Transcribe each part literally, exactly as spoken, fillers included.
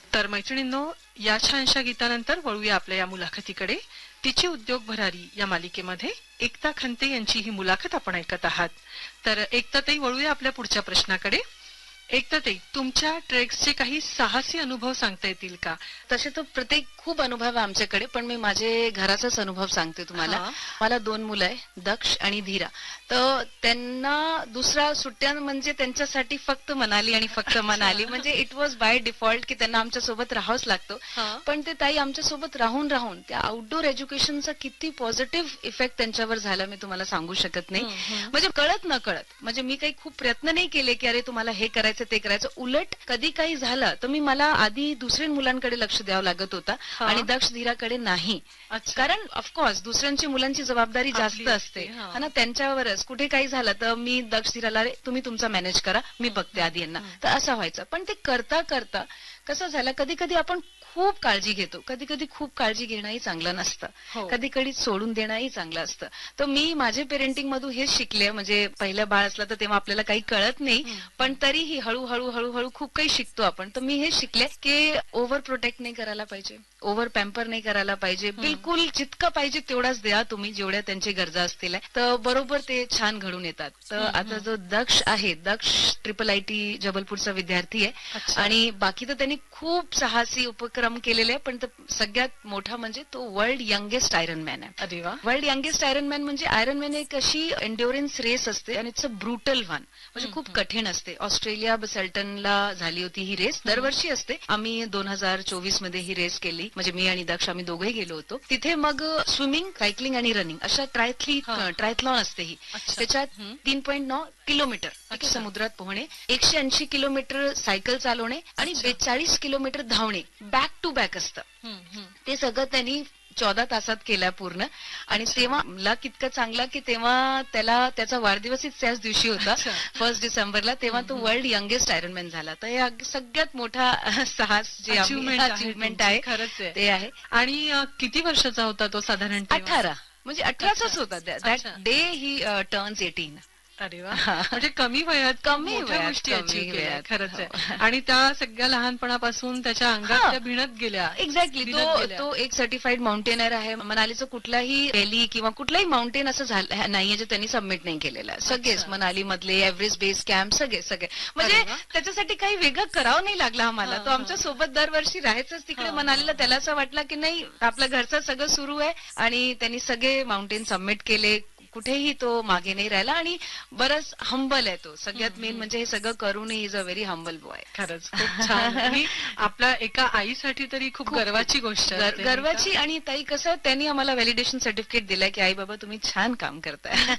तर मैत्रिणींनो, या छानशा गीतानंतर वळूया आपल्या या मुलाखतीकडे. तिची उद्योग भरारी या मालिकेमध्ये एकता खंते यांची ही मुलाखत आपण ऐकत आहात. तर एकताताई, वळूया आपल्या पुढच्या प्रश्नाकडे. एकताताई, तुमच्या ट्रेक्सचे काही साहसी अनुभव सांगता येतील का? तसे तर प्रत्येक खूप अनुभव आहे आमच्याकडे, पण मी माझे घराचाच अनुभव सांगते तुम्हाला. मला दोन मुलं आहे, दक्ष आणि धीरा. तर त्यांना दुसरा सुट्ट्या म्हणजे त्यांच्यासाठी फक्त मनाली आणि फक्त मनाली, म्हणजे इट वॉज बाय डिफॉल्ट की त्यांना आमच्या सोबत राहावंच लागतं. पण ते ताई आमच्या सोबत राहून राहून त्या आउटडोर एज्युकेशनचा किती पॉझिटिव्ह इफेक्ट त्यांच्यावर झाला मी तुम्हाला सांगू शकत नाही. म्हणजे कळत न कळत, म्हणजे मी काही खूप प्रयत्न नाही केले की अरे तुम्हाला हे करायचं ते करायचं. उलट कधी काही झालं तर मी मला आधी दुसऱ्या मुलांकडे लक्ष द्यावं लागत होता आणि दक्ष धीराकडे नाही. कारण ऑफकोर्स दुसऱ्यांची मुलांची जबाबदारी जास्त असते ना, त्यांच्यावरच कुठे काही झालं तर मी दक्ष धीराला तुम्ही तुमचा मॅनेज करा, मी बघते आधी यांना. तर असं व्हायचं. पण ते करता करता कसं झालं, कधी कधी आपण खूप काळजी घेतो, कधी कधी खूप काळजी घेणंही चांगलं नसतं, कधी कधी सोडून देणंही चांगलं असतं. तर मी माझे पेरेंटिंग मधून हेच शिकले. म्हणजे पहिलं बाळ असलं तर तेव्हा आपल्याला काही कळत नाही, पण तरीही हळूहळू हळूहळू खूप काही शिकतो आपण. तर मी हे शिकले की ओव्हर प्रोटेक्ट नाही करायला पाहिजे, ओव्हर पॅम्पर नाही करायला पाहिजे. बिलकुल जितकं पाहिजे तेवढाच द्या तुम्ही, जेवढ्या त्यांची गरजा असतील, तर बरोबर ते छान घडून येतात. तर आता जो दक्ष आहे, दक्ष ट्रिपल आय टी जबलपूरचा विद्यार्थी आहे आणि बाकी तर त्यांनी खूप साहसी उपक्रम केलेले आहे. पण सगळ्यात मोठा म्हणजे तो वर्ल्ड यंगेस्ट आयरन मॅन आहे. अरे वा. वर्ल्ड यंगेस्ट आयरन मॅन म्हणजे आयरन मॅन एक अशी एन्ड्युरन्स रेस असते आणि इट्स अ ब्रुटल वन, म्हणजे खूप कठीण असते. ऑस्ट्रेलिया बसेल्टनला झाली होती ही रेस, दरवर्षी असते. आम्ही दोन हजार चोवीस मध्ये ही रेस केली, म्हणजे मी आणि दक्ष आम्ही दोघेही गेलो होतो तिथे. मग स्विमिंग, सायकलिंग आणि रनिंग अशा ट्रायथली ट्रायथलॉन असते ही. त्याच्यात तीन पॉईंट नऊ किलोमीटर समुद्रात पोहणे, एकशे ऐंशी किलोमीटर सायकल चालवणे आणि बेचाळीस किलोमीटर धावणे बॅक टू बॅक असतं. ते सगळं त्यांनी चौदा तासात केला पूर्ण. आणि तेव्हा लक इतकं चांगला की तेव्हा त्याला त्याचा वाढदिवसच त्याच दिवशी होता, फर्स्ट डिसेंबरला. तेव्हा तो वर्ल्ड यंगेस्ट आयरनमॅन झाला. तर हे सगळ्यात मोठा साहस जे अचिव्हमेंट आहे खरंच ते आहे. आणि किती वर्षाचा होता तो साधारण? अठरा, म्हणजे अठराचाच होता. That day he turns eighteen. अरे वा. म्हणजे कमी वयात कमी गोष्टी अचीव्ह केल्या. खरंच आहे. आणि त्या सगळ्या लहानपणापासून त्याच्या अंगात त्या भिनत गेल्या. एक्झॅक्टली. तो तो एक सर्टिफाईड माउंटेनर आहे. मनालीचं कुठलाही रॅली किंवा कुठलाही माउंटेन असं झालं नाहीये जे त्यांनी सबमिट नाही केलेलं. सगळेच मनाली मधले एव्हरेस्ट बेस कॅम्प सगळे सगळे, म्हणजे त्याच्यासाठी काही वेगळं करावं नाही लागलं आम्हाला. तो आमच्या सोबत दरवर्षी राहायचंच तिकडे मनालीला. त्याला असं वाटलं की नाही, आपल्या घरचं सगळं सुरू आहे. आणि त्यांनी सगळे माउंटेन सबमिट केले, कुठेही तो मागे नाही राहिला. आणि बरंच हंबल आहे तो. सगळ्यात मेन म्हणजे हे सगळं करून is a very humble boy. खरंच खूप छान. आणि आपल्या एका आईसाठी तरी खूप गर्वाची गोष्ट, गर्वाची. आणि ताई कसं, त्यांनी आम्हाला व्हॅलिडेशन सर्टिफिकेट दिलंय की आई बाबा तुम्ही छान काम करताय.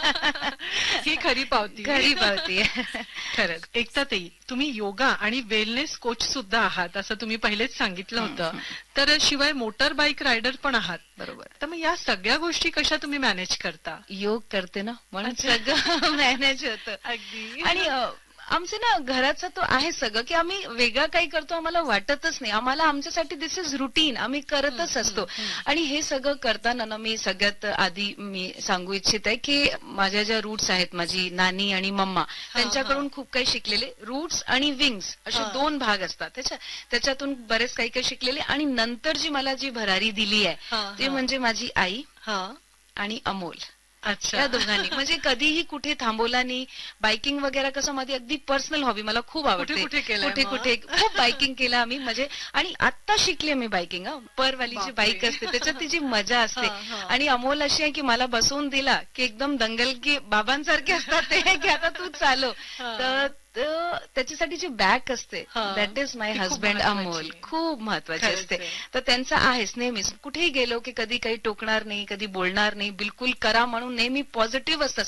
ही खरी पावती, खरी पावती. खरंच. एकताताई, तुम्ही योगा आणि वेलनेस कोच सुद्धा आहात असं तुम्ही पहिलेच सांगितलं होतं. तर शिवाय मोटर बाईक रायडर पण आहात. बरोबर. तर मग या सगळ्या गोष्टी कशा तुम्ही मॅनेज करता? योग करते ना, म्हणून सगळं मॅनेज होतं. अगदी. आणि आमचे ना घराचं तो आहे सगळं की आम्ही वेगळं काही करतो आम्हाला वाटतच नाही. आम्हाला आमच्यासाठी दिस इज रुटीन, आम्ही करतच असतो. आणि हे सगळं करताना ना मी सगळ्यात आधी मी सांगू इच्छित आहे की माझ्या ज्या रूट्स आहेत, माझी नानी आणि मम्मा, त्यांच्याकडून खूप काही शिकलेले. रूट्स आणि विंग्स असे दोन भाग असतात, त्याच्या त्याच्यातून बरेच काही काही शिकलेले. आणि नंतर जी मला जी भरारी दिली आहे ते म्हणजे माझी आई आणि अमोल. अच्छा. या दोघांनी म्हणजे कधीही कुठे थांबवला नाही. बायकिंग वगैरे कसं माझी अगदी पर्सनल हॉबी, मला खूप आवडते. कुठे कुठे कुठे खूप बायकिंग केलं आम्ही. म्हणजे आणि आता शिकले मी बायकिंग. परवाली जी बाईक असते त्याच्यात तिची मजा असते. आणि अमोल अशी आहे की मला बसवून दिला की एकदम दंगल की बाबांसारखे असतात ते, की आता तू चालव. तर त्याच्यासाठी जी बॅक असते, that is my husband Amol. खूप महत्वाची असते. तर त्यांचं आहेच नेहमीच. कुठेही गेलो की कधी काही टोकणार नाही, कधी बोलणार नाही, बिलकुल करा म्हणून नेहमी पॉझिटिव्ह असतात.